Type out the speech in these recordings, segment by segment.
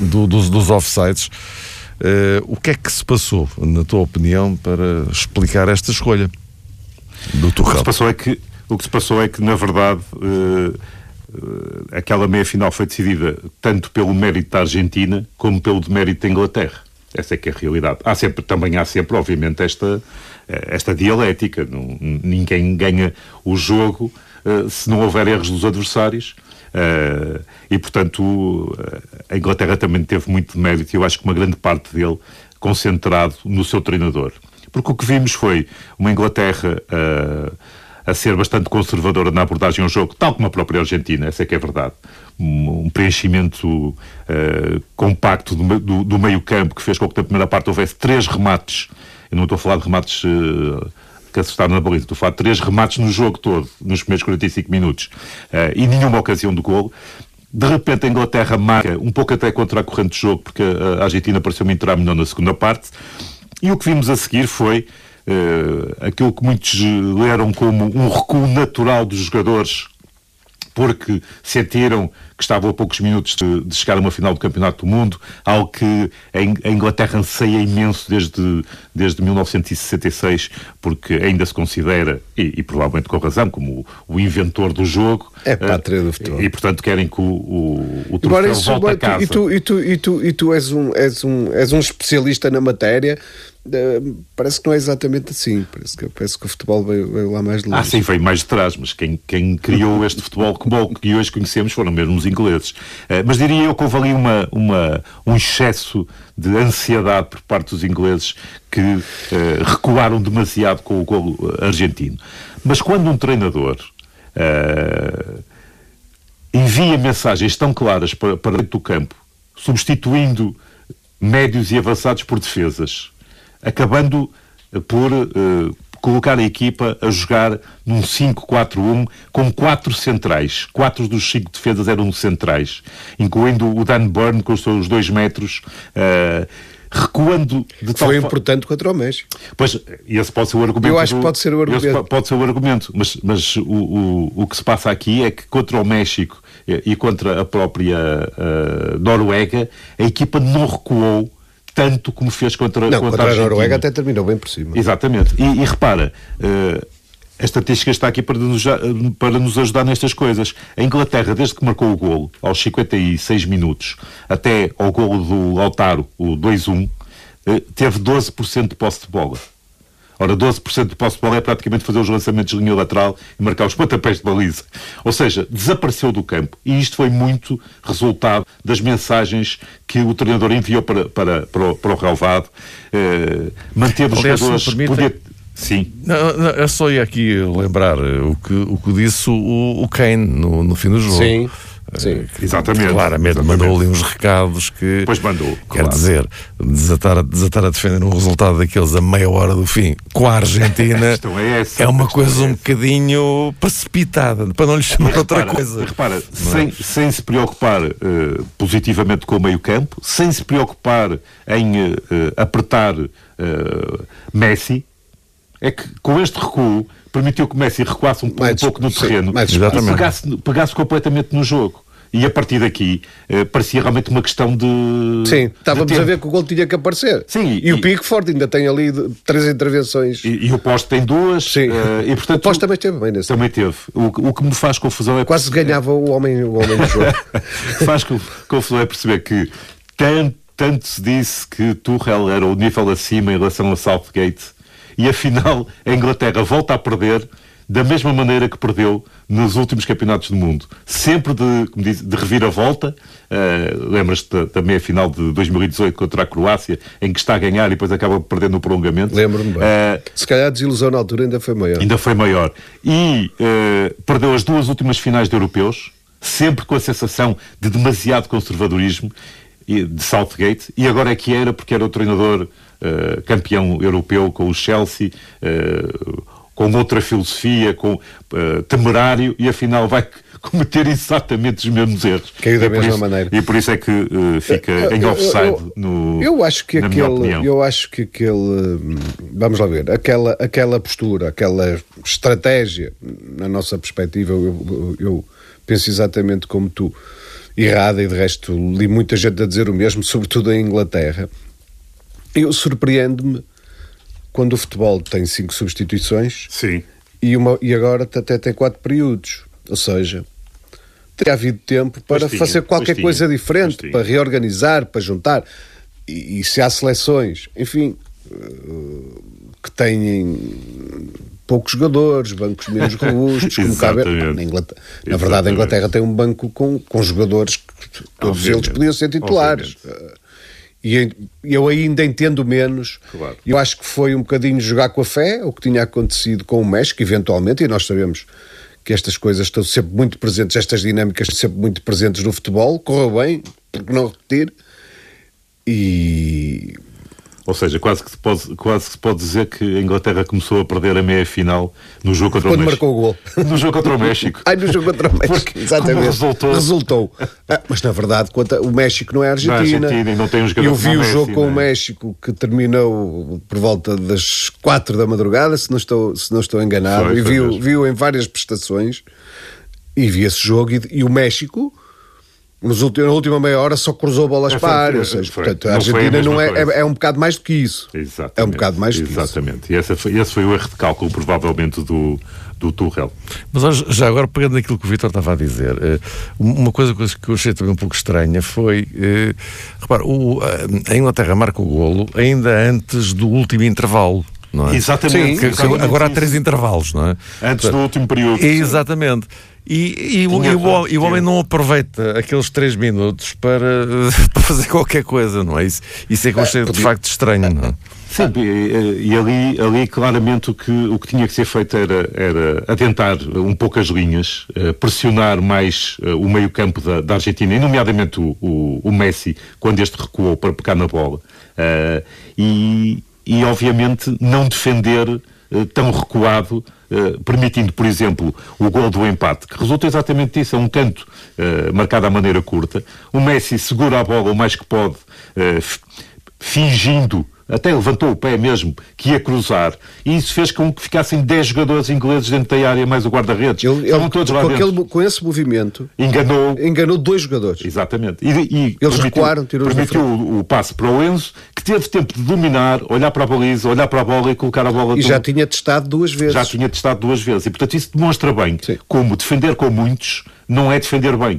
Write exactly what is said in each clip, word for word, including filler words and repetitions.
do, dos, dos offsides. Uh, o que é que se passou, na tua opinião, para explicar esta escolha do Tuchel? O que se passou é que, o que, se passou é que na verdade, uh, uh, aquela meia-final foi decidida tanto pelo mérito da Argentina como pelo demérito da Inglaterra. Essa é que é a realidade. Há sempre, também há sempre, obviamente, esta, esta dialética. Não, ninguém ganha o jogo uh, se não houver erros dos adversários. Uh, e, portanto, a Inglaterra também teve muito mérito, e eu acho que uma grande parte dele concentrado no seu treinador. Porque o que vimos foi uma Inglaterra uh, a ser bastante conservadora na abordagem ao jogo, tal como a própria Argentina, essa é que é verdade. Um, um preenchimento uh, compacto do, do, do meio-campo, que fez com que na primeira parte houvesse três remates. Eu não estou a falar de remates uh, que acertaram na baliza, estou a falar de três remates no jogo todo, nos primeiros quarenta e cinco minutos, uh, e nenhuma ocasião de golo. De repente a Inglaterra marca, um pouco até contra a corrente de jogo, porque a Argentina pareceu-me entrar melhor na segunda parte, e o que vimos a seguir foi uh, aquilo que muitos leram como um recuo natural dos jogadores, porque sentiram que estavam a poucos minutos de, de chegar a uma final do Campeonato do Mundo, algo que a Inglaterra anseia imenso desde, desde mil novecentos e sessenta e seis, porque ainda se considera, e, e provavelmente com razão, como o, o inventor do jogo. É pátria do futebol. E, e, portanto, querem que o, o, o troféu volte a casa. E tu, e tu, e tu, e tu és, um, és, um, és um especialista na matéria. Uh, parece que não é exatamente assim. Parece que, parece que o futebol veio, veio lá mais de longe. Ah, sim, veio mais de trás, mas quem, quem criou este futebol que hoje conhecemos foram mesmo os ingleses. Uh, mas diria eu que houve ali uma, uma, um excesso de ansiedade por parte dos ingleses que uh, recuaram demasiado com o golo argentino. Mas quando um treinador uh, envia mensagens tão claras para, para dentro do campo, substituindo médios e avançados por defesas, acabando por uh, colocar a equipa a jogar num cinco quatro um com quatro centrais. Quatro dos cinco defesas eram centrais, incluindo o Dan Burn com os seus dois metros, uh, recuando de tal Foi importante contra o México. Pois, esse pode ser o argumento. Eu acho do, que pode ser o argumento. Esse pode ser o argumento, mas, mas o, o, o que se passa aqui é que contra o México e, e contra a própria uh, Noruega, a equipa não recuou tanto como fez contra, não, contra, contra a Argentina. a Noruega até terminou bem por cima. Exatamente. E, e repara, uh, a estatística está aqui para nos, para nos ajudar nestas coisas. A Inglaterra, desde que marcou o golo, aos cinquenta e seis minutos, até ao golo do Lautaro, o dois um, uh, teve doze por cento de posse de bola. Ora, doze por cento de posse de bola é praticamente fazer os lançamentos de linha lateral e marcar os pontapés de baliza. Ou seja, desapareceu do campo. E isto foi muito resultado das mensagens que o treinador enviou para, para, para, o, para o relvado. Uh, manteve os Aliás, jogadores... Poder... Sim. Não, não, eu só ia aqui lembrar o que, o que disse o, o Kane no, no fim do jogo. Sim. Sim, exatamente. Claramente exatamente. mandou ali uns recados que, pois mandou, quer claro. dizer, desatar a, desatar a defender um resultado daqueles a meia hora do fim com a Argentina é, essa, é uma coisa é um bocadinho precipitada, para não lhe chamar repara, outra coisa. Repara, sem, sem se preocupar uh, positivamente com o meio campo, sem se preocupar em uh, apertar uh, Messi, é que com este recuo permitiu que o Messi recuasse um, mais, um pouco no terreno sim, e pegasse, pegasse completamente no jogo. E a partir daqui eh, parecia realmente uma questão de... Sim, estávamos de a ver que o gol tinha que aparecer. Sim, e, e o Pickford ainda tem ali três intervenções. E, e o Poste tem duas. Sim. Uh, e, portanto, o Poste também esteve bem nesse. Também teve. O, o que me faz confusão é... Quase ganhava o homem, o homem do jogo. Faz confusão é perceber que tanto, tanto se disse que Tuchel era o nível acima em relação a Southgate, e afinal a Inglaterra volta a perder da mesma maneira que perdeu nos últimos campeonatos do mundo. Sempre de, como diz, de reviravolta. Uh, lembras-te da, da meia-final de dois mil e dezoito contra a Croácia, em que está a ganhar e depois acaba perdendo no prolongamento? Lembro-me bem. Uh, Se calhar a desilusão na altura ainda foi maior. Ainda foi maior. E uh, perdeu as duas últimas finais de europeus, sempre com a sensação de demasiado conservadorismo de Southgate, e agora é que era, porque era o treinador uh, campeão europeu com o Chelsea, uh, com outra filosofia, com uh, temerário, e afinal vai cometer exatamente os mesmos erros. Caiu da e mesma isso, maneira. E por isso é que uh, fica eu, em offside eu, eu, no, eu acho que na aquele, minha opinião. Eu acho que aquele... Vamos lá ver. Aquela, aquela postura, aquela estratégia, na nossa perspectiva, eu, eu, eu penso exatamente como tu. errada, e de resto li muita gente a dizer o mesmo, sobretudo em Inglaterra. Eu surpreendo-me quando o futebol tem cinco substituições. Sim. E, uma, e agora até tem quatro períodos. Ou seja, teria havido tempo para tinha, fazer qualquer tinha, coisa diferente, para reorganizar, para juntar. E, e se há seleções, enfim, que têm poucos jogadores, bancos menos robustos, como cabe. Na, Inglaterra, na verdade, a Inglaterra tem um banco com, com jogadores que todos obviamente, eles podiam ser titulares. Obviamente. E eu ainda entendo menos. Claro. Eu acho que foi um bocadinho jogar com a fé, o que tinha acontecido com o México, eventualmente, e nós sabemos que estas coisas estão sempre muito presentes, estas dinâmicas estão sempre muito presentes no futebol. Correu bem, porque não repetir? E... Ou seja, quase que, se pode, quase que se pode dizer que a Inglaterra começou a perder a meia-final no jogo contra Quando o México. Quando marcou o gol. No jogo contra o México. Ai, no jogo contra o México. Porque, exatamente. Resultou... Resultou. Ah, mas na verdade, o México não é a Argentina. Não é Argentina e não tem um jogador. Eu vi o Messi, jogo com né? o México que terminou por volta das quatro da madrugada, se não estou, se não estou enganado. Foi, e vi, vi-o em várias prestações. E vi esse jogo. E, e o México... Nos últimos, na última meia hora só cruzou bolas é, para a área. Ou seja, portanto, a Argentina não é, é, é um bocado mais do que isso. Exatamente, é um bocado mais do que exatamente. isso. E esse foi, esse foi o erro de cálculo, provavelmente, do, do Tuchel. Mas já agora, pegando naquilo que o Vítor estava a dizer, uma coisa que eu achei também um pouco estranha foi, repara, o, a Inglaterra marca o golo ainda antes do último intervalo. Não é? Exatamente. Sim, exatamente agora isso. há três intervalos, não é? Antes Portanto, do último período. Exatamente. E, e, o, e, o, e o homem não aproveita aqueles três minutos para, para fazer qualquer coisa, não é? Isso, isso é que eu achei de facto estranho, não é? Sim, e, e ali, ali claramente o que, o que tinha que ser feito era, era atentar um pouco as linhas, pressionar mais o meio-campo da, da Argentina, e nomeadamente o, o, o Messi, quando este recuou para pegar na bola. E, e obviamente não defender tão recuado, Uh, permitindo, por exemplo, o gol do empate, que resulta exatamente disso, é um canto uh, marcado à maneira curta. O Messi segura a bola o mais que pode, uh, fingindo, até levantou o pé mesmo, que ia cruzar, e isso fez com que ficassem dez jogadores ingleses dentro da área, mais o guarda-redes. Ele, ele, todos lá com, aquele, com esse movimento enganou, enganou dois jogadores. Exatamente. E, e eles permitiu, recuaram, tirou permitiu o, o passe para o Enzo, que teve tempo de dominar, olhar para a baliza, olhar para a bola e colocar a bola. E todo. Já tinha testado duas vezes. Já tinha testado duas vezes. E, portanto, isso demonstra bem Sim. como defender com muitos não é defender bem.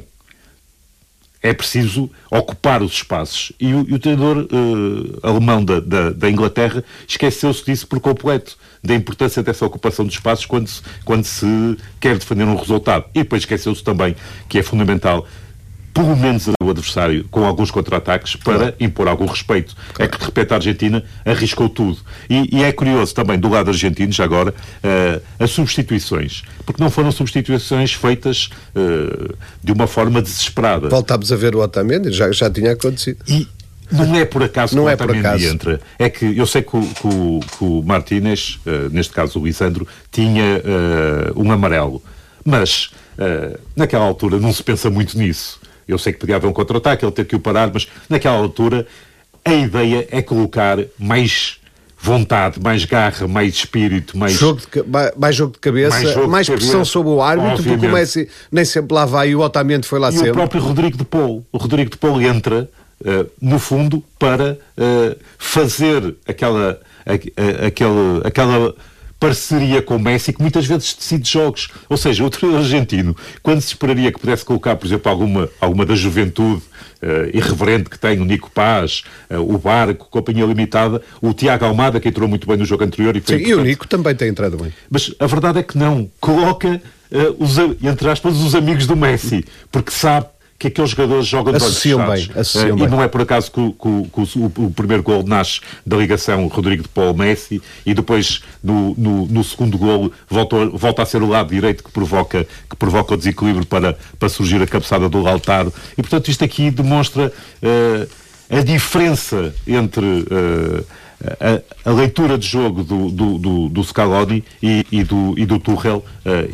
É preciso ocupar os espaços. E o, e o treinador uh, alemão da, da, da Inglaterra esqueceu-se disso por completo, da importância dessa ocupação dos espaços quando se, quando se quer defender um resultado. E depois esqueceu-se também que é fundamental, pelo menos o adversário, com alguns contra-ataques, para claro. impor algum respeito. Claro. É que, de repente, a Argentina arriscou tudo. E, e é curioso também, do lado argentino, já agora, uh, as substituições. Porque não foram substituições feitas uh, de uma forma desesperada. Voltámos a ver o Otamendi, já, já tinha acontecido. E não é por acaso não que o é Otamendi entra. É que eu sei que o, que o, que o Martínez, uh, neste caso o Lisandro, tinha uh, um amarelo. Mas, uh, naquela altura, não se pensa muito nisso. Eu sei que podia haver um contra-ataque, ele ter que o parar, mas naquela altura a ideia é colocar mais vontade, mais garra, mais espírito, mais jogo de, mais jogo de cabeça, mais, jogo mais de pressão cabeça, sobre o árbitro, obviamente. Porque o Messi nem sempre lá vai e o Otamendi foi lá e sempre. E o próprio Rodrigo de Paul. O Rodrigo de Paul entra, uh, no fundo, para uh, fazer aquela, a, a, aquela, aquela parceria com o Messi, que muitas vezes decide jogos. Ou seja, o treinador argentino, quando se esperaria que pudesse colocar, por exemplo, alguma, alguma da juventude uh, irreverente que tem, o Nico Paz, uh, o Barco, Companhia Limitada, o Tiago Almada, que entrou muito bem no jogo anterior. E, foi Sim, e o Nico também tem entrado bem. Mas a verdade é que não. Coloca, uh, os, entre aspas, os amigos do Messi, porque sabe que aqueles jogadores jogam de olhos fechados. Associam uh, bem. E não é por acaso que, que, que o, o, o primeiro gol nasce da ligação Rodrigo de Paul Messi e depois no, no, no segundo golo volta, volta a ser o lado direito que provoca, que provoca o desequilíbrio para, para surgir a cabeçada do Lautaro. E portanto isto aqui demonstra uh, a diferença entre uh, a, a leitura de jogo do, do, do, do Scaloni e, e, do, e do Tuchel uh,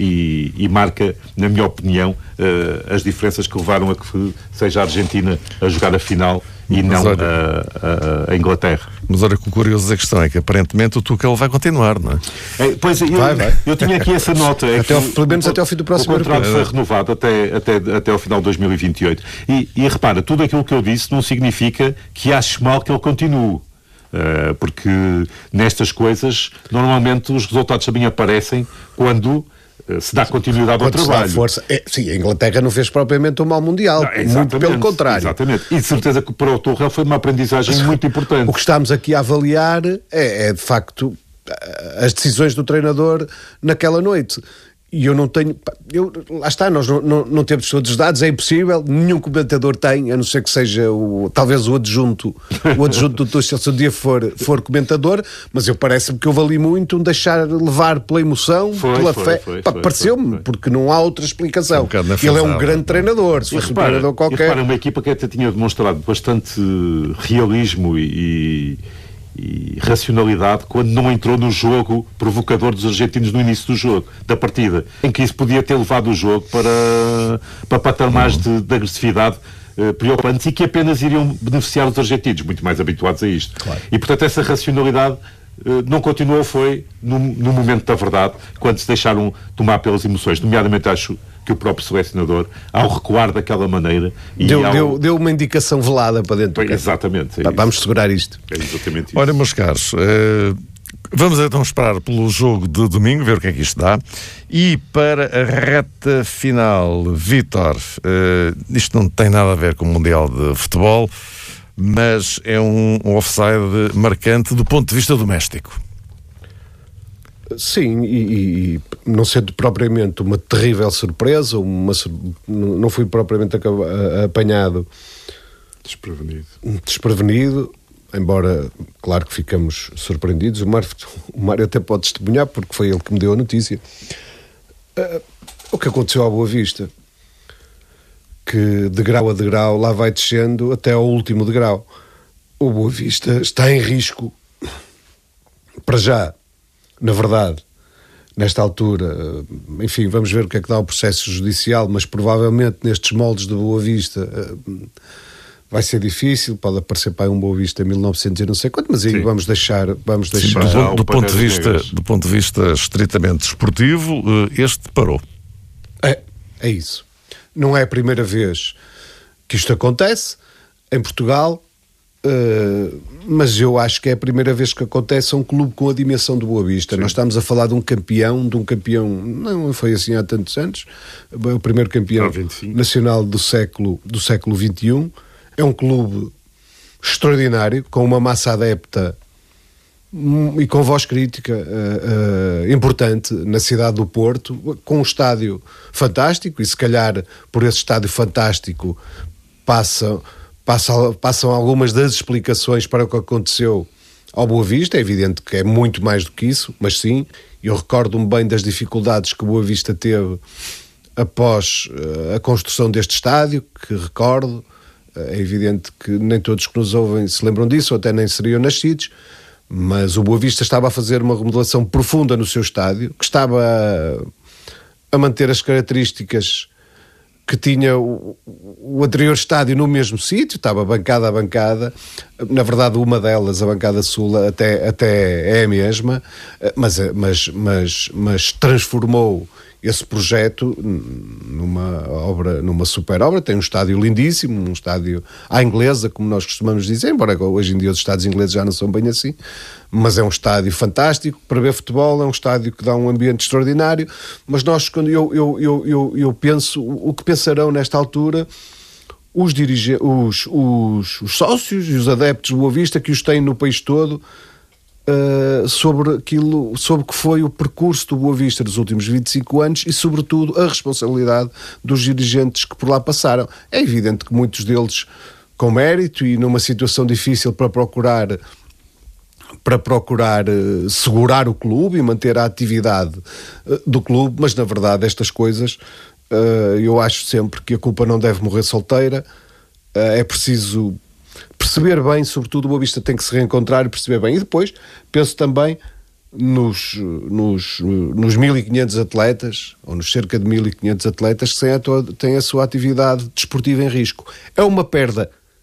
e, e marca, na minha opinião, uh, as diferenças que levaram a que seja a Argentina a jogar a final e mas não olha, a, a, a Inglaterra. Mas olha que o curioso da questão é que aparentemente o Tuchel vai continuar, não é? é pois, eu, vai, vai. eu tinha aqui essa nota. É até que ao, pelo menos o, até ao fim do próximo ano. O contrato europeu. foi renovado até, até, até ao final de dois mil e vinte e oito. E, e repara, tudo aquilo que eu disse não significa que aches mal que ele continue. Uh, porque nestas coisas, normalmente os resultados também aparecem quando uh, se dá continuidade ao Quando trabalho. Se dá força. É, sim, a Inglaterra não fez propriamente um mau Mundial, não, muito pelo contrário. Exatamente. E de certeza que para o Tuchel foi uma aprendizagem muito importante. O que estamos aqui a avaliar é, é de facto as decisões do treinador naquela noite. E eu não tenho... Eu, lá está, nós não, não, não temos todos os dados, é impossível, nenhum comentador tem, a não ser que seja o, talvez o adjunto, o adjunto do Tuchel, se um dia for, for comentador, mas eu parece-me que eu vali muito um deixar levar pela emoção, foi, pela foi, fé. foi, Pá, foi, pareceu-me, foi, foi. porque não há outra explicação. Um Ele é um grande treinador, se fosse um treinador qualquer... E repara, uma equipa que até tinha demonstrado bastante realismo e... e racionalidade quando não entrou no jogo provocador dos argentinos no início do jogo, da partida, em que isso podia ter levado o jogo para, para patamares de, de agressividade uh, preocupantes e que apenas iriam beneficiar os argentinos, muito mais habituados a isto. Claro. E, portanto, essa racionalidade uh, não continuou, foi no, no momento da verdade, quando se deixaram tomar pelas emoções, nomeadamente acho que o próprio selecionador, ao recuar daquela maneira... E deu, ao... deu, deu uma indicação velada para dentro do campo. Exatamente. É Vamos segurar isto. É exatamente isso. Olha, meus caros, uh, vamos então esperar pelo jogo de domingo, ver o que é que isto dá. E para a reta final, Vítor, uh, isto não tem nada a ver com o Mundial de Futebol, mas é um, um offside marcante do ponto de vista doméstico. Sim, e, e não sendo propriamente uma terrível surpresa, uma, não fui propriamente apanhado desprevenido. desprevenido, embora, claro que ficamos surpreendidos. O Mário, o Mário até pode testemunhar, porque foi ele que me deu a notícia. Uh, o que aconteceu à Boa Vista, que de grau a degrau lá vai descendo até ao último degrau. O Boa Vista está em risco, para já. Na verdade, nesta altura, enfim, vamos ver o que é que dá o processo judicial, mas provavelmente nestes moldes de Boa Vista vai ser difícil, pode aparecer para um Boa Vista em mil e novecentos e não sei quanto, mas aí Sim. vamos deixar... Vamos deixar... Sim, do, do, ponto de vista, do ponto de vista estritamente desportivo, este parou. É, é isso. Não é a primeira vez que isto acontece em Portugal, Uh, mas eu acho que é a primeira vez que acontece a um clube com a dimensão do Boa Vista. Sim. Nós estamos a falar de um campeão, de um campeão, não foi assim há tantos anos, o primeiro campeão nacional do século, do século vinte e um. É um clube extraordinário, com uma massa adepta e com voz crítica uh, uh, importante na cidade do Porto, com um estádio fantástico, e se calhar por esse estádio fantástico passa... Passam, passam algumas das explicações para o que aconteceu ao Boa Vista. É evidente que é muito mais do que isso, mas sim, eu recordo-me bem das dificuldades que o Boa Vista teve após uh, a construção deste estádio, que recordo. Uh, é evidente que nem todos que nos ouvem se lembram disso, ou até nem seriam nascidos, mas o Boa Vista estava a fazer uma remodelação profunda no seu estádio, que estava a, a manter as características que tinha o, o anterior estádio no mesmo sítio, estava bancada a bancada, na verdade uma delas, a bancada sul, até, até é a mesma, mas, mas, mas, mas transformou esse projeto numa obra, numa super obra. Tem um estádio lindíssimo, um estádio à inglesa, como nós costumamos dizer, embora hoje em dia os estádios ingleses já não são bem assim, mas é um estádio fantástico para ver futebol, é um estádio que dá um ambiente extraordinário. Mas nós, quando eu, eu, eu, eu, eu penso, o que pensarão nesta altura os, dirige, os, os, os sócios e os adeptos do Boa Vista, que os têm no país todo, Uh, sobre aquilo, sobre o que foi o percurso do Boa Vista dos últimos vinte e cinco anos e, sobretudo, a responsabilidade dos dirigentes que por lá passaram. É evidente que muitos deles com mérito e numa situação difícil para procurar para procurar uh, segurar o clube e manter a atividade uh, do clube, mas na verdade estas coisas uh, eu acho sempre que a culpa não deve morrer solteira. Uh, é preciso perceber bem, sobretudo o Boa Vista tem que se reencontrar e perceber bem. E depois penso também nos, nos, nos mil e quinhentos atletas, ou nos cerca de mil e quinhentos atletas que têm a, têm a sua atividade desportiva em risco. É uma perda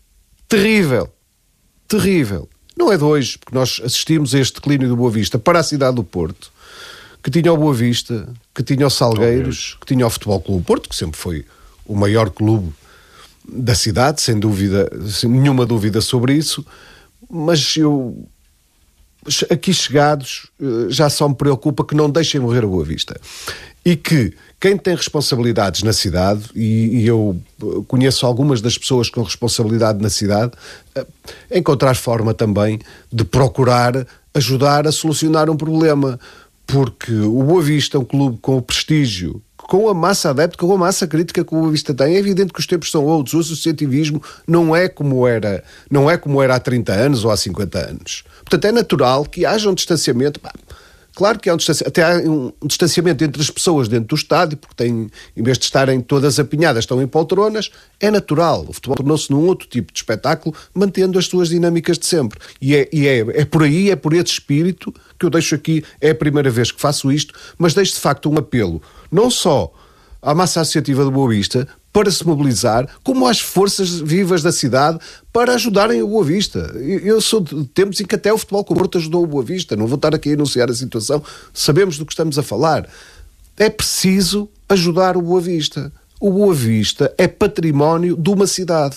terrível, terrível. Não é de hoje, porque nós assistimos a este declínio do Boa Vista para a cidade do Porto, que tinha o Boa Vista, que tinha o Salgueiros, que tinha o Futebol Clube Porto, que sempre foi o maior clube da cidade, sem dúvida, sem nenhuma dúvida sobre isso, mas eu, aqui chegados, já só me preocupa que não deixem morrer a Boa Vista. E que quem tem responsabilidades na cidade, e, e eu conheço algumas das pessoas com responsabilidade na cidade, encontrar forma também de procurar ajudar a solucionar um problema, porque o Boa Vista é um clube com o prestígio, com a massa adepta, com a massa crítica que o Boa Vista tem. É evidente que os tempos são outros, o associativismo não é como era, não é como era há trinta anos ou há cinquenta anos. Portanto, é natural que haja um distanciamento. Claro que há um distanciamento, até há um distanciamento entre as pessoas dentro do estádio, porque têm, em vez de estarem todas apinhadas, estão em poltronas. É natural. O futebol tornou-se num outro tipo de espetáculo, mantendo as suas dinâmicas de sempre. E, é, e é, é por aí, é por esse espírito que eu deixo aqui, é a primeira vez que faço isto, mas deixo de facto um apelo, não só à massa associativa do Boa Vista, para se mobilizar, como às forças vivas da cidade para ajudarem o Boa Vista. Eu sou de tempos em que até o Futebol Clube Porto ajudou o Boa Vista. Não vou estar aqui a enunciar a situação. Sabemos do que estamos a falar. É preciso ajudar o Boa Vista. O Boa Vista é património de uma cidade.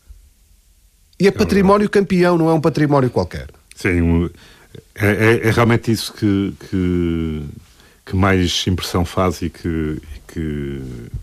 E é património campeão, não é um património qualquer. Sim, é, é, é realmente isso que, que, que mais impressão faz e que... E que...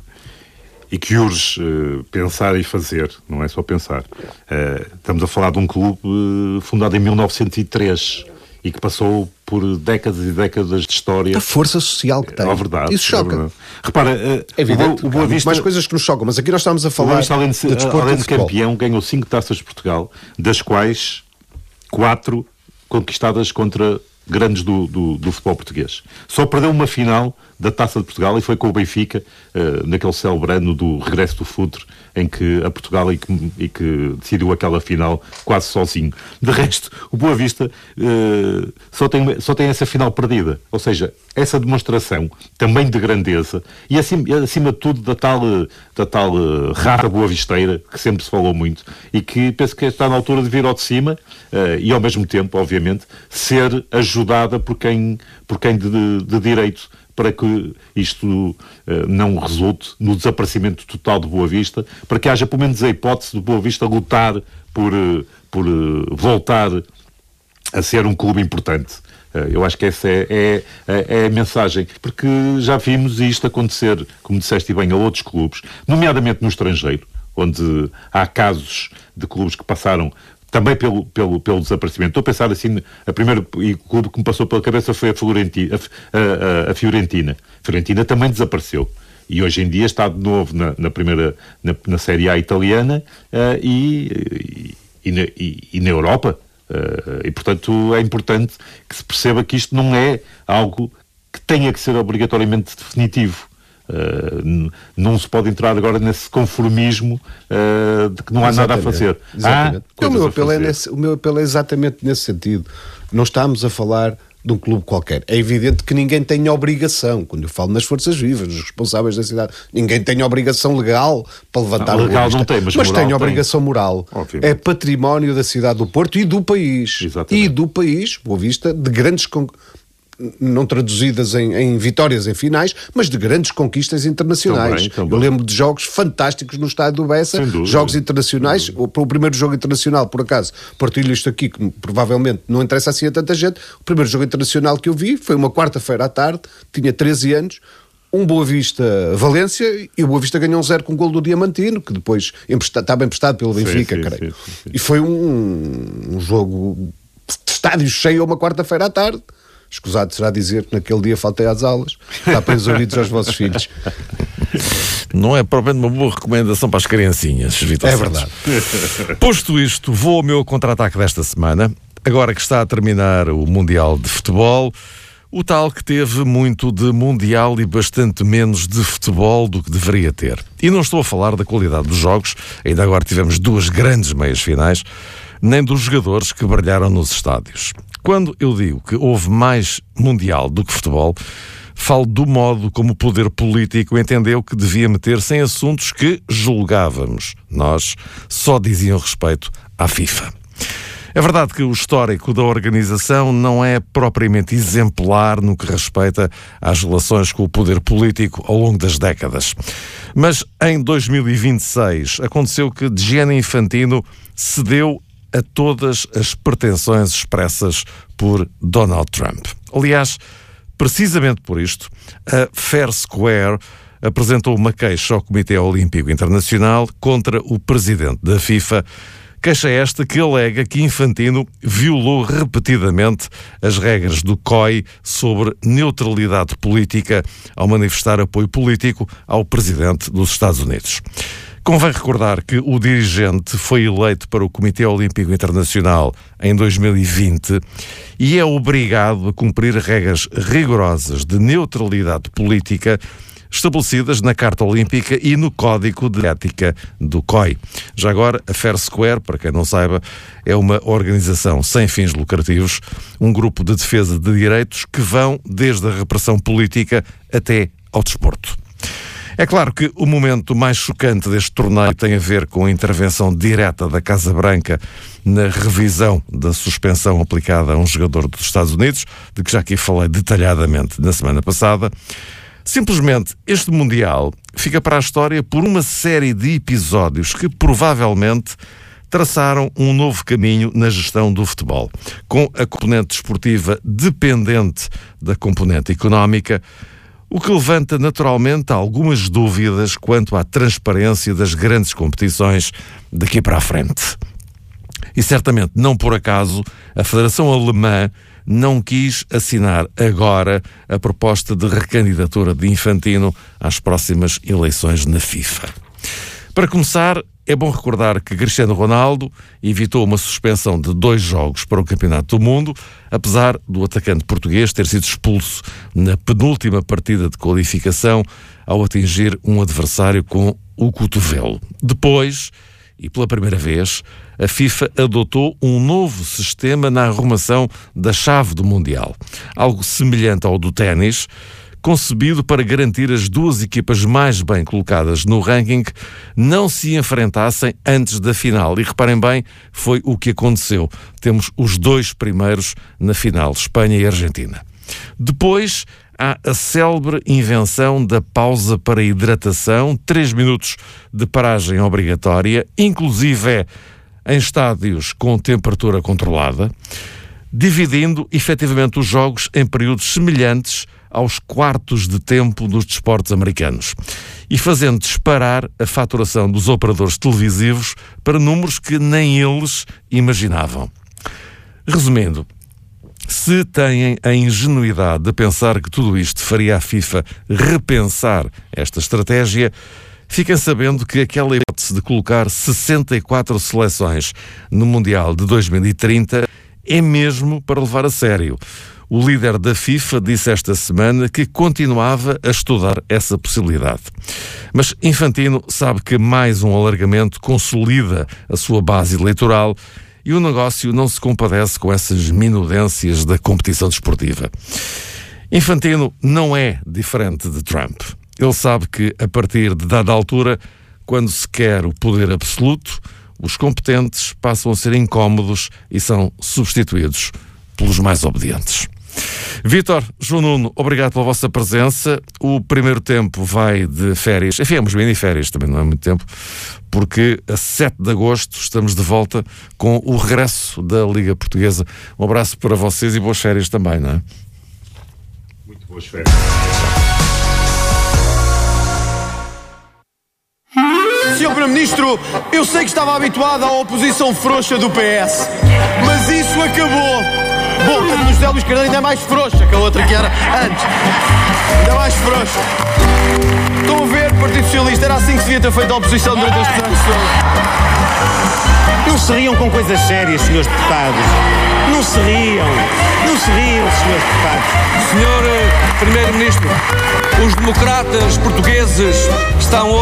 e que urge uh, pensar e fazer, não é só pensar. Uh, estamos a falar de um clube uh, fundado em mil novecentos e três e que passou por décadas e décadas de história. A força social que tem. É verdade. Isso choca. É Repara, uh, é evidente, o, o Boa Vista... mais coisas que nos chocam, mas aqui nós estamos a falar... O Boa Vista, além de, de, desporto além de, de campeão, ganhou cinco taças de Portugal, das quais quatro conquistadas contra grandes do, do, do futebol português. Só perdeu uma final da Taça de Portugal e foi com o Benfica, uh, naquele célebre ano do regresso do Futre, em que a Portugal e que, e que decidiu aquela final quase sozinho. De resto, o Boa Vista uh, só, tem, só tem essa final perdida. Ou seja, essa demonstração também de grandeza e acima, acima de tudo da tal, da tal uh, rata boavisteira que sempre se falou muito e que penso que está na altura de vir ao de cima uh, e ao mesmo tempo, obviamente, ser ajudada por quem, por quem de, de direito, para que isto uh, não resulte no desaparecimento total de Boa Vista, para que haja pelo menos a hipótese de Boa Vista lutar por, uh, por uh, voltar a ser um clube importante. Uh, eu acho que essa é, é, é a mensagem, porque já vimos isto acontecer, como disseste bem, a outros clubes, nomeadamente no estrangeiro, onde há casos de clubes que passaram também pelo, pelo, pelo desaparecimento. Estou a pensar assim, a primeira clube que me passou pela cabeça foi a Fiorentina. A, a, a Fiorentina. A Fiorentina também desapareceu. E hoje em dia está de novo na, na primeira, na, na Série A italiana uh, e, e, e, na, e, e na Europa. Uh, e, portanto, é importante que se perceba que isto não é algo que tenha que ser obrigatoriamente definitivo. Uh, não se pode entrar agora nesse conformismo uh, de que não há exatamente, nada a fazer. Exatamente. Há o, meu apelo é nesse, o meu apelo é exatamente nesse sentido. Não estamos a falar de um clube qualquer. É evidente que ninguém tem obrigação, quando eu falo nas forças vivas, nos responsáveis da cidade, ninguém tem obrigação legal para levantar não, o legal não tem, mas, mas tem tem obrigação moral. Obviamente. É património da cidade do Porto e do país. Exatamente. E do país, Boa Vista, de grandes... Con... não traduzidas em, em vitórias em finais, mas de grandes conquistas internacionais. Também, também. Eu lembro de jogos fantásticos no estádio do Bessa, jogos internacionais. O, o primeiro jogo internacional, por acaso, partilho isto aqui, que provavelmente não interessa assim a tanta gente. O primeiro jogo internacional que eu vi foi uma quarta-feira à tarde, tinha treze anos, um Boa Vista Valência, e o Boa Vista ganhou um zero com o gol do Diamantino, que depois empresta, estava emprestado pelo Benfica, sim, sim, creio. Sim, sim, sim. E foi um, um jogo de estádio cheio uma quarta-feira à tarde. Escusado será dizer que naquele dia faltei às aulas. Está preso ouvidos aos vossos filhos. Não é propriamente uma boa recomendação para as criancinhas, Vitor É Santos. verdade. Posto isto, vou ao meu contra-ataque desta semana. Agora que está a terminar o Mundial de Futebol, o tal que teve muito de Mundial e bastante menos de futebol do que deveria ter. E não estou a falar da qualidade dos jogos, ainda agora tivemos duas grandes meias finais, nem dos jogadores que brilharam nos estádios. Quando eu digo que houve mais Mundial do que futebol, falo do modo como o poder político entendeu que devia meter-se em assuntos que julgávamos. Nós só diziam respeito à FIFA. É verdade que o histórico da organização não é propriamente exemplar no que respeita às relações com o poder político ao longo das décadas. Mas em dois mil e vinte e seis aconteceu que Gianni Infantino cedeu a todas as pretensões expressas por Donald Trump. Aliás, precisamente por isto, a Fair Square apresentou uma queixa ao Comitê Olímpico Internacional contra o presidente da FIFA, queixa esta que alega que Infantino violou repetidamente as regras do C O I sobre neutralidade política ao manifestar apoio político ao presidente dos Estados Unidos. Convém recordar que o dirigente foi eleito para o Comitê Olímpico Internacional em dois mil e vinte e é obrigado a cumprir regras rigorosas de neutralidade política estabelecidas na Carta Olímpica e no Código de Ética do C O I. Já agora, a Fair Square, para quem não saiba, é uma organização sem fins lucrativos, um grupo de defesa de direitos que vão desde a repressão política até ao desporto. É claro que o momento mais chocante deste torneio tem a ver com a intervenção direta da Casa Branca na revisão da suspensão aplicada a um jogador dos Estados Unidos, de que já aqui falei detalhadamente na semana passada. Simplesmente, este Mundial fica para a história por uma série de episódios que provavelmente traçaram um novo caminho na gestão do futebol, com a componente desportiva dependente da componente económica, o que levanta naturalmente algumas dúvidas quanto à transparência das grandes competições daqui para a frente. E certamente, não por acaso, a Federação Alemã não quis assinar agora a proposta de recandidatura de Infantino às próximas eleições na FIFA. Para começar, é bom recordar que Cristiano Ronaldo evitou uma suspensão de dois jogos para o Campeonato do Mundo, apesar do atacante português ter sido expulso na penúltima partida de qualificação ao atingir um adversário com o cotovelo. Depois, e pela primeira vez, a FIFA adotou um novo sistema na arrumação da chave do Mundial, algo semelhante ao do ténis, concebido para garantir as duas equipas mais bem colocadas no ranking não se enfrentassem antes da final. E reparem bem, foi o que aconteceu. Temos os dois primeiros na final, Espanha e Argentina. Depois há a célebre invenção da pausa para hidratação, três minutos de paragem obrigatória, inclusive em estádios com temperatura controlada, dividindo efetivamente os jogos em períodos semelhantes aos quartos de tempo dos desportos americanos e fazendo disparar a faturação dos operadores televisivos para números que nem eles imaginavam. Resumindo, se têm a ingenuidade de pensar que tudo isto faria a FIFA repensar esta estratégia, fiquem sabendo que aquela hipótese de colocar sessenta e quatro seleções no Mundial de dois mil e trinta é mesmo para levar a sério. O líder da FIFA disse esta semana que continuava a estudar essa possibilidade. Mas Infantino sabe que mais um alargamento consolida a sua base eleitoral e o negócio não se compadece com essas minudências da competição desportiva. Infantino não é diferente de Trump. Ele sabe que, a partir de dada altura, quando se quer o poder absoluto, os competentes passam a ser incómodos e são substituídos pelos mais obedientes. Vítor, João Nuno, obrigado pela vossa presença. O primeiro tempo vai de férias, enfim, vamos bem de férias, também não é muito tempo, porque a sete de agosto estamos de volta com o regresso da Liga Portuguesa. Um abraço para vocês e boas férias também, não é? Muito boas férias. senhor Primeiro-Ministro, eu sei que estava habituado à oposição frouxa do P S, mas isso acabou. Bom, a do José Luís Carneiro ainda é mais frouxa que a outra que era antes. Ainda mais frouxa. Estão a ver, Partido Socialista, era assim que se devia ter feito a oposição durante estes anos todos. Não se riam com coisas sérias, senhores deputados. Não se riam. Não se riam, senhores deputados. senhor Primeiro-Ministro, os democratas portugueses estão hoje